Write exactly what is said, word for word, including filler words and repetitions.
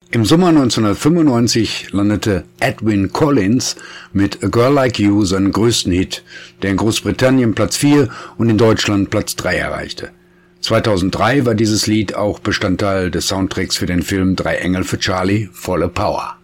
Im Sommer neunzehnhundertfünfundneunzig landete Edwyn Collins mit A Girl Like You seinen größten Hit, der in Großbritannien Platz vier und in Deutschland Platz drei erreichte. zweitausenddrei war dieses Lied auch Bestandteil des Soundtracks für den Film Drei Engel für Charlie, volle Power.